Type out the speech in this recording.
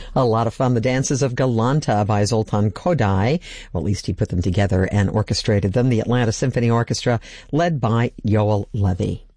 A lot of fun. The Dances of Galanta by Zoltan Kodály. Well, at least he put them together and orchestrated them. The Atlanta Symphony Orchestra, led by Yoel Levy.